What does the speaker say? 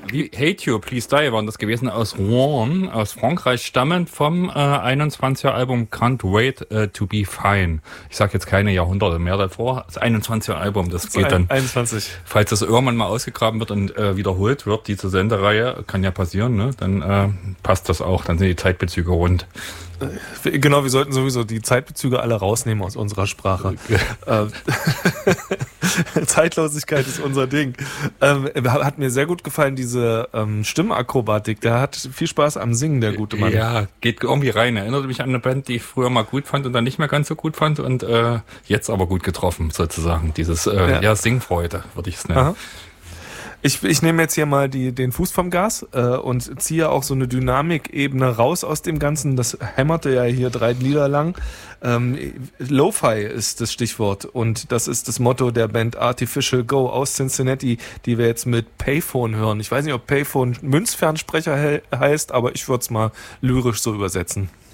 Hate You, Please Die waren das gewesen, aus Rouen, aus Frankreich, stammend vom 21er-Album Can't Wait to Be Fine. Ich sag jetzt keine Jahrhunderte mehr davor. Das 21er-Album, das geht dann. 21. Falls das irgendwann mal ausgegraben wird und wiederholt wird, diese Sendereihe, kann ja passieren, ne? Dann passt das auch, dann sind die Zeitbezüge rund. Genau, wir sollten sowieso die Zeitbezüge alle rausnehmen aus unserer Sprache. Zeitlosigkeit ist unser Ding. Hat mir sehr gut gefallen, diese Stimmakrobatik. Der hat viel Spaß am Singen, der gute Mann. Ja, geht irgendwie rein. Erinnert mich an eine Band, die ich früher mal gut fand und dann nicht mehr ganz so gut fand und jetzt aber gut getroffen, sozusagen. Dieses Singfreude, würde ich es nennen. Aha. Ich nehme jetzt hier mal den Fuß vom Gas und ziehe auch so eine Dynamikebene raus aus dem Ganzen. Das hämmerte ja hier 3 Lieder lang. Lo-Fi ist das Stichwort und das ist das Motto der Band Artificial Go aus Cincinnati, die wir jetzt mit Payphone hören. Ich weiß nicht, ob Payphone Münzfernsprecher heißt, aber ich würde es mal lyrisch so übersetzen.